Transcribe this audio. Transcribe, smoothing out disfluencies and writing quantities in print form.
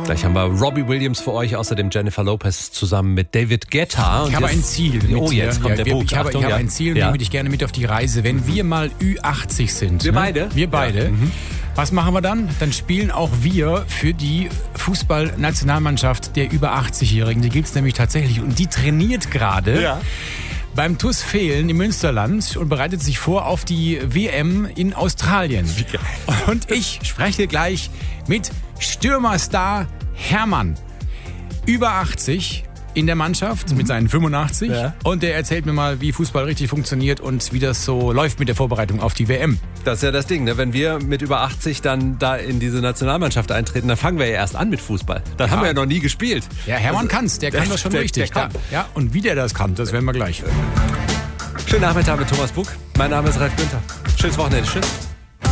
Gleich haben wir Robbie Williams für euch, außerdem Jennifer Lopez zusammen mit David Guetta. Ich habe ein Ziel. Jetzt kommt der Punkt. Ich habe ein Ziel und nehme dich gerne mit auf die Reise. Wenn wir mal Ü80 sind. Wir beide? Wir beide. Ja. Was machen wir dann? Dann spielen auch wir für die Fußballnationalmannschaft der über 80-Jährigen. Die gibt es nämlich tatsächlich und die trainiert gerade beim TuS Vehlen im Münsterland und bereitet sich vor auf die WM in Australien. Wie geil. Und ich spreche gleich mit Stürmerstar Hermann. Über 80 in der Mannschaft mit seinen 85. Ja. Und der erzählt mir mal, wie Fußball richtig funktioniert und wie das so läuft mit der Vorbereitung auf die WM. Das ist ja das Ding, ne? Wenn wir mit über 80 dann da in diese Nationalmannschaft eintreten, dann fangen wir ja erst an mit Fußball. Dann haben wir ja noch nie gespielt. Ja, Hermann kann's, der kann das schon richtig. Der kann. Ja, und wie der das kann, das werden wir gleich. Schönen Nachmittag mit Thomas Buck. Mein Name ist Ralf Günther. Schönes Wochenende. Tschüss.